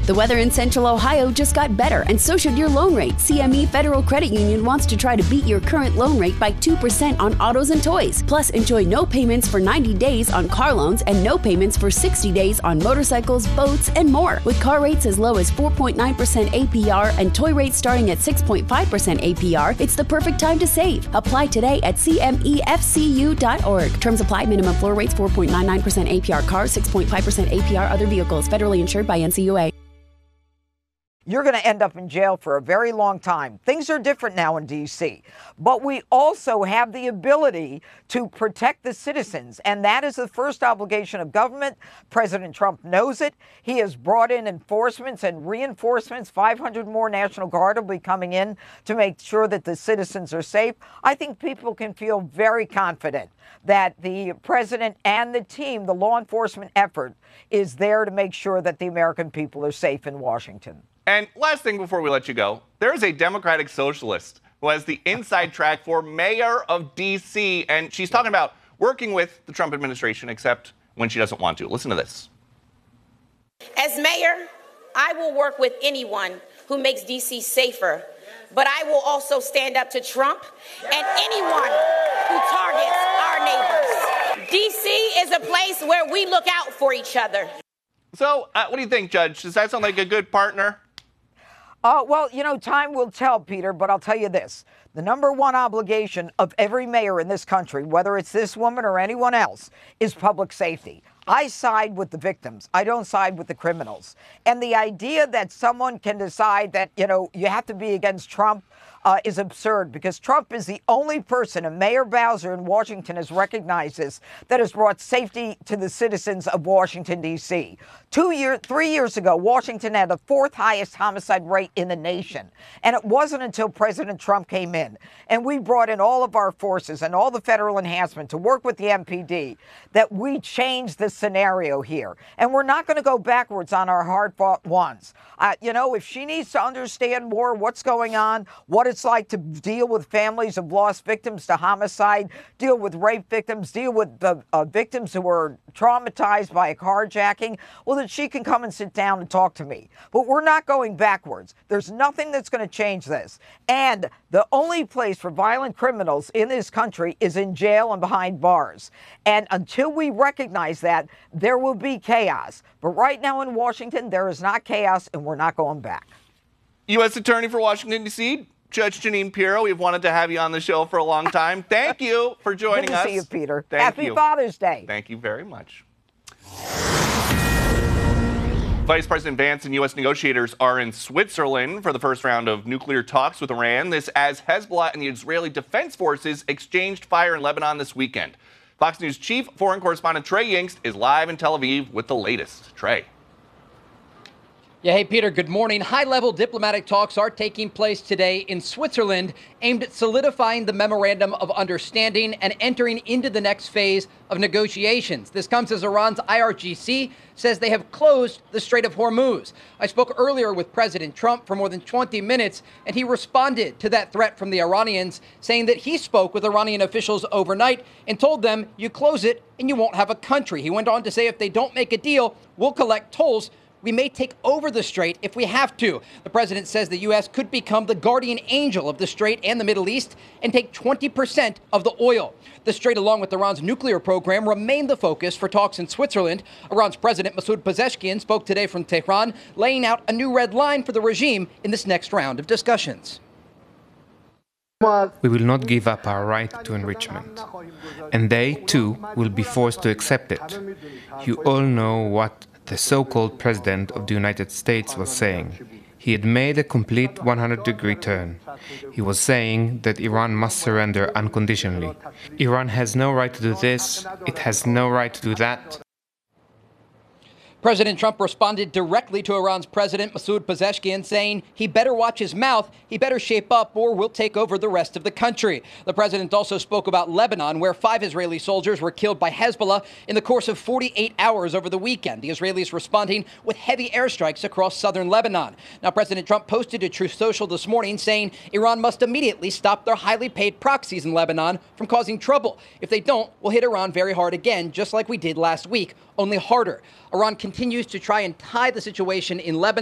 The weather in Central Ohio just got better, and so should your loan rate. CME Federal Credit Union wants to try to beat your current loan rate by 2% on autos and toys. Plus, enjoy no payments for 90 days on car loans and no payments for 60 days on motorcycles, boats, and more. With car rates as low as 4.9% APR and toy rates starting at 6.5% APR, it's the perfect time to save. Apply today at CMEFCU.org. Terms apply. Minimum floor rates 4.99% APR cars, 6.5% APR other vehicles. Federally insured by NCUA. You're going to end up in jail for a very long time. Things are different now in D.C., but we also have the ability to protect the citizens, and that is the first obligation of government. President Trump knows it. He has brought in enforcements and reinforcements. 500 more National Guard will be coming in to make sure that the citizens are safe. I think people can feel very confident that the president and the team, the law enforcement effort, is there to make sure that the American people are safe in Washington. And last thing before we let you go, there is a Democratic socialist who has the inside track for mayor of D.C., and she's talking about working with the Trump administration, except when she doesn't want to. Listen to this. As mayor, I will work with anyone who makes D.C. safer, but I will also stand up to Trump and anyone who targets our neighbors. D.C. is a place where we look out for each other. So what do you think, Judge? Does that sound like a good partner? Well, you know, time will tell, Peter, but I'll tell you this. The number one obligation of every mayor in this country, whether it's this woman or anyone else, is public safety. I side with the victims. I don't side with the criminals. And the idea that someone can decide that, you know, you have to be against Trump is absurd, because Trump is the only person, and Mayor Bowser in Washington has recognized this, that has brought safety to the citizens of Washington, D.C. 3 years ago, Washington had the fourth highest homicide rate in the nation. And it wasn't until President Trump came in and we brought in all of our forces and all the federal enhancement to work with the MPD that we changed the scenario here. And we're not going to go backwards on our hard-fought ones. You know, if she needs to understand more what's going on, what it's like to deal with families of lost victims to homicide, deal with rape victims, deal with the victims who were traumatized by a carjacking, well, then she can come and sit down and talk to me. But we're not going backwards. There's nothing that's going to change this. And the only place for violent criminals in this country is in jail and behind bars. And until we recognize that, there will be chaos. But right now in Washington, there is not chaos, and we're not going back. U.S. Attorney for Washington, D.C., Judge Jeanine Pirro, we've wanted to have you on the show for a long time. Thank you for joining us. Good to see you, Peter. Thank Happy you. Father's Day. Thank you very much. Vice President Vance and U.S. negotiators are in Switzerland for the first round of nuclear talks with Iran. This as Hezbollah and the Israeli Defense Forces exchanged fire in Lebanon this weekend. Fox News chief foreign correspondent Trey Yingst is live in Tel Aviv with the latest. Trey. Yeah, hey, Peter, good morning. High-level diplomatic talks are taking place today in Switzerland, aimed at solidifying the Memorandum of Understanding and entering into the next phase of negotiations. This comes as Iran's IRGC says they have closed the Strait of Hormuz. I spoke earlier with President Trump for more than 20 minutes, and he responded to that threat from the Iranians, saying that he spoke with Iranian officials overnight and told them, you close it and you won't have a country. He went on to say if they don't make a deal, we'll collect tolls. We may take over the strait if we have to. The president says the U.S. could become the guardian angel of the strait and the Middle East and take 20% of the oil. The strait, along with Iran's nuclear program, remain the focus for talks in Switzerland. Iran's President Masoud Pezeshkian spoke today from Tehran, laying out a new red line for the regime in this next round of discussions. We will not give up our right to enrichment. And they, too, will be forced to accept it. You all know what the so-called President of the United States was saying. He had made a complete 100-degree turn. He was saying that Iran must surrender unconditionally. Iran has no right to do this, it has no right to do that. President Trump responded directly to Iran's President Masoud Pezeshkian, saying he better watch his mouth, he better shape up, or we'll take over the rest of the country. The president also spoke about Lebanon, where 5 Israeli soldiers were killed by Hezbollah in the course of 48 hours over the weekend. The Israelis responding with heavy airstrikes across southern Lebanon. Now, President Trump posted to Truth Social this morning saying Iran must immediately stop their highly paid proxies in Lebanon from causing trouble. If they don't, we'll hit Iran very hard again, just like we did last week, only harder. Iran continues to try and tie the situation in Lebanon